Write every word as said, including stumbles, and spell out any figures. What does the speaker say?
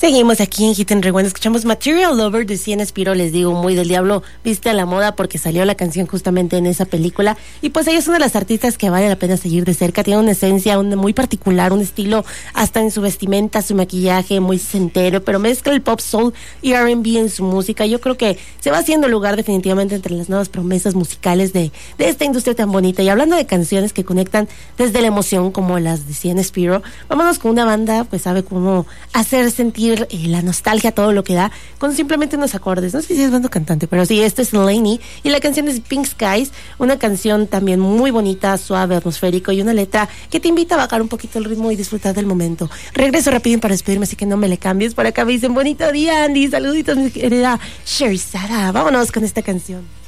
Seguimos aquí en Hit and Rewind, escuchamos Material Lover de Cien Espiro, les digo, muy del diablo, viste a la moda porque salió la canción justamente en esa película, y pues ella es una de las artistas que vale la pena seguir de cerca, tiene una esencia un, muy particular, un estilo hasta en su vestimenta, su maquillaje, muy sesentero, pero mezcla el pop soul y R and B en su música. Yo creo que se va haciendo lugar definitivamente entre las nuevas promesas musicales de, de esta industria tan bonita. Y hablando de canciones que conectan desde la emoción como las de Cien Espiro, vámonos con una banda pues sabe cómo hacer sentir Eh, la nostalgia, todo lo que da, con simplemente unos acordes. No sé si es banda cantante, pero sí, esto es Laney, y la canción es Pink Skies, una canción también muy bonita, suave, atmosférico, y una letra que te invita a bajar un poquito el ritmo y disfrutar del momento. Regreso rápido para despedirme, así que no me le cambies. Por acá me dicen, bonito día, Andy, saluditos, mi querida Sherzada. Vámonos con esta canción.